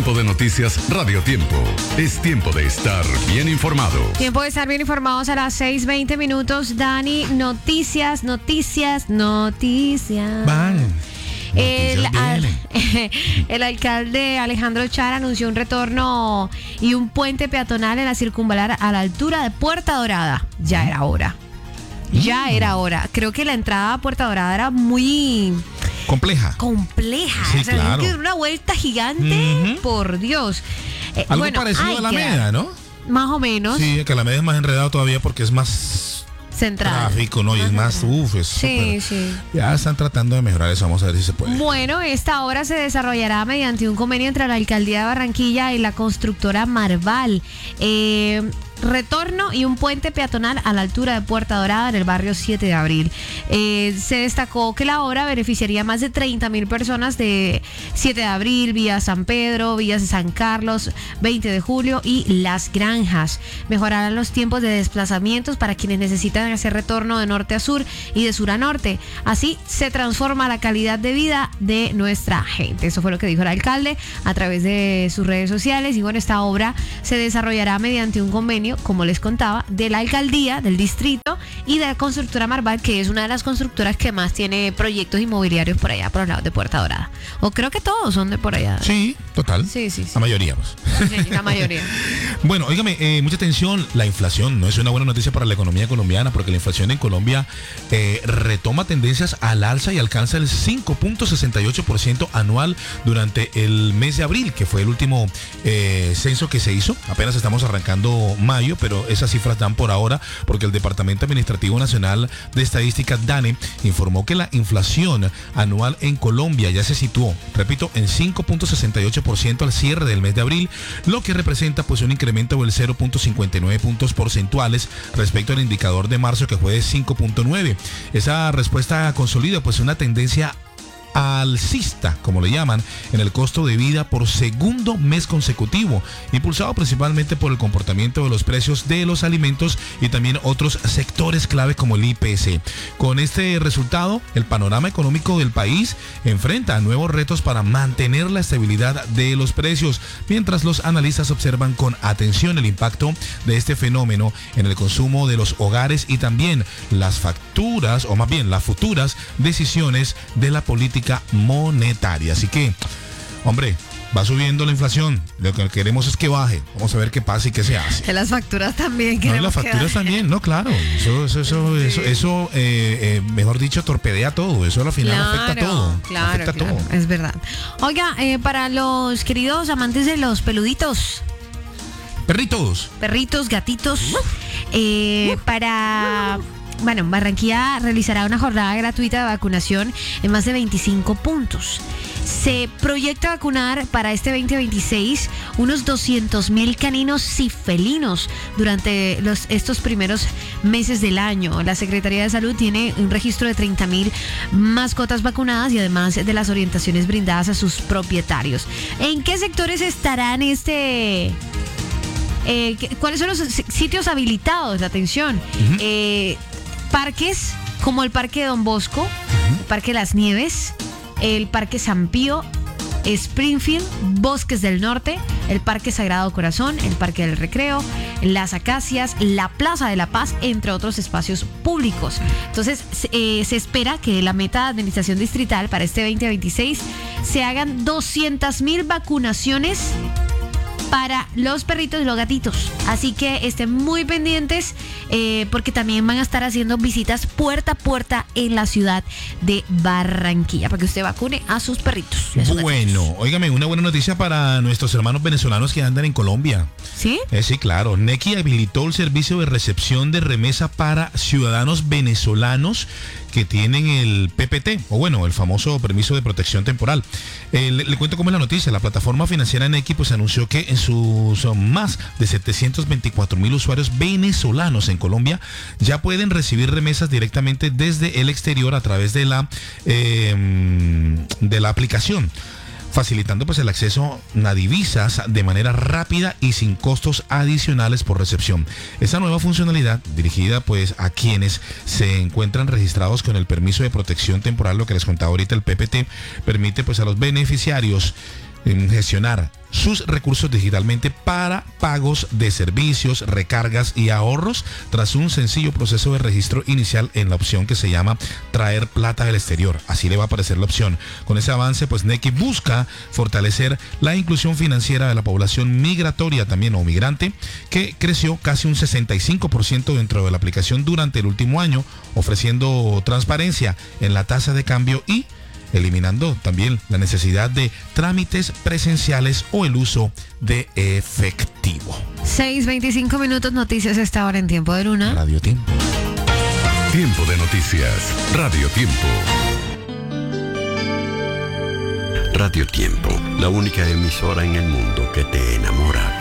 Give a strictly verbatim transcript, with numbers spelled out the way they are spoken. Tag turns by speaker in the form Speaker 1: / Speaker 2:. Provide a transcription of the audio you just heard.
Speaker 1: Tiempo de noticias Radio Tiempo. Es tiempo de estar bien informado.
Speaker 2: Tiempo de estar bien informados a las seis veinte minutos. Dani, noticias, noticias, noticias.
Speaker 3: Van.
Speaker 2: El, al, el alcalde Alejandro Char anunció un retorno y un puente peatonal en la circunvalar a la altura de Puerta Dorada. Ya era hora. Ya era hora. Creo que la entrada a Puerta Dorada era muy...
Speaker 3: compleja.
Speaker 2: Compleja.
Speaker 3: Sí,
Speaker 2: o sea,
Speaker 3: claro.
Speaker 2: que una vuelta gigante,
Speaker 3: Uh-huh.
Speaker 2: Por Dios.
Speaker 3: Eh, Algo
Speaker 2: bueno,
Speaker 3: parecido a la Alameda, ¿no?
Speaker 2: Más o menos.
Speaker 3: Sí, que la Alameda es más enredado todavía porque es más...
Speaker 2: central.
Speaker 3: Tráfico, ¿no? Y es más, uff, es
Speaker 2: Sí,
Speaker 3: super,
Speaker 2: sí.
Speaker 3: Ya están tratando de mejorar eso, vamos a ver si se puede.
Speaker 2: Bueno, esta obra se desarrollará mediante un convenio entre la Alcaldía de Barranquilla y la constructora Marval. Eh, retorno y un puente peatonal a la altura de Puerta Dorada en el barrio siete de abril. Eh, se destacó que la obra beneficiaría a más de treinta mil personas de siete de abril, vía San Pedro, vías de San Carlos, veinte de julio y Las Granjas. Mejorarán los tiempos de desplazamientos para quienes necesitan hacer retorno de norte a sur y de sur a norte. Así se transforma la calidad de vida de nuestra gente. Eso fue lo que dijo el alcalde a través de sus redes sociales. Y bueno, esta obra se desarrollará mediante un convenio, como les contaba, de la alcaldía, del distrito y de la constructora Marval, que es una de las constructoras que más tiene proyectos inmobiliarios por allá, por los lados de Puerta Dorada. O creo que todos son de por allá.
Speaker 3: Sí, total.
Speaker 2: Sí, sí, sí.
Speaker 3: La mayoría, pues.
Speaker 2: Sí, sí, la mayoría.
Speaker 3: Bueno, óigame, eh, mucha atención, la inflación no es una buena noticia para la economía colombiana, porque la inflación en Colombia eh, retoma tendencias al alza y alcanza el cinco punto sesenta y ocho por ciento anual durante el mes de abril, que fue el último eh, censo que se hizo. Apenas estamos arrancando mayo, pero esas cifras dan por ahora, porque el Departamento Administrativo Nacional de Estadística, DANE, informó que la inflación anual en Colombia ya se situó, repito, en cinco punto sesenta y ocho por ciento al cierre del mes de abril, lo que representa pues un incremento del cero punto cincuenta y nueve puntos porcentuales respecto al indicador de marzo, que fue de cinco punto nueve. Esa respuesta consolida pues una tendencia alcista, como le llaman, en el costo de vida por segundo mes consecutivo, impulsado principalmente por el comportamiento de los precios de los alimentos y también otros sectores clave como el I P C. Con este resultado, el panorama económico del país enfrenta nuevos retos para mantener la estabilidad de los precios, mientras los analistas observan con atención el impacto de este fenómeno en el consumo de los hogares y también las facturas, o más bien las futuras decisiones de la política monetaria. Así que, hombre, va subiendo la inflación. Lo que queremos es que baje. Vamos a ver qué pasa y qué se hace.
Speaker 2: En las facturas también.
Speaker 3: No, en las facturas que... también, no, claro. Eso, eso, eso, sí. eso, eso eh, eh, mejor dicho, torpedea todo. Eso al final
Speaker 2: claro,
Speaker 3: afecta todo.
Speaker 2: Claro,
Speaker 3: afecta
Speaker 2: claro,
Speaker 3: todo.
Speaker 2: Es verdad. Oiga, eh, para los queridos amantes de los peluditos.
Speaker 3: Perritos.
Speaker 2: Perritos, gatitos. Eh, para... Bueno, Barranquilla realizará una jornada gratuita de vacunación en más de veinticinco puntos. Se proyecta vacunar para este veinte veintiséis unos doscientos mil caninos y felinos durante los, estos primeros meses del año. La Secretaría de Salud tiene un registro de treinta mil mascotas vacunadas y además de las orientaciones brindadas a sus propietarios. ¿En qué sectores estarán este... Eh, ¿Cuáles son los sitios habilitados? La atención. Uh-huh. Eh, parques como el Parque Don Bosco, uh-huh. el Parque Las Nieves, el Parque San Pío, Springfield, Bosques del Norte, el Parque Sagrado Corazón, el Parque del Recreo, Las Acacias, la Plaza de la Paz, entre otros espacios públicos. Entonces, eh, se espera que la meta de administración distrital para este veinte veintiséis se hagan doscientas mil vacunaciones para los perritos y los gatitos. Así que estén muy pendientes eh, porque también van a estar haciendo visitas puerta a puerta en la ciudad de Barranquilla para que usted vacune a sus perritos. A sus
Speaker 3: bueno,
Speaker 2: gatitos.
Speaker 3: Óigame, una buena noticia para nuestros hermanos venezolanos que andan en Colombia.
Speaker 2: ¿Sí?
Speaker 3: Eh, sí, claro. Nequi habilitó el servicio de recepción de remesa para ciudadanos venezolanos que tienen el P P T, o bueno, el famoso permiso de protección temporal. Eh, le, le cuento cómo es la noticia. La plataforma financiera Nequi pues anunció que en sus más de setecientos veinticuatro mil usuarios venezolanos en Colombia ya pueden recibir remesas directamente desde el exterior a través de la eh, de la aplicación, facilitando pues el acceso a divisas de manera rápida y sin costos adicionales por recepción. Esta nueva funcionalidad, dirigida pues a quienes se encuentran registrados con el permiso de protección temporal, lo que les contaba ahorita el P P T, permite pues a los beneficiarios eh, gestionar sus recursos digitalmente para pagos de servicios, recargas y ahorros tras un sencillo proceso de registro inicial en la opción que se llama traer plata del exterior. Así le va a aparecer la opción. Con ese avance, pues Nequi busca fortalecer la inclusión financiera de la población migratoria también o migrante, que creció casi un sesenta y cinco por ciento dentro de la aplicación durante el último año, ofreciendo transparencia en la tasa de cambio y eliminando también la necesidad de trámites presenciales o el uso de efectivo.
Speaker 2: seis veinticinco minutos, noticias a esta hora en Tiempo de Luna.
Speaker 3: Radio Tiempo.
Speaker 1: Tiempo de noticias. Radio Tiempo.
Speaker 4: Radio Tiempo, la única emisora en el mundo que te enamora.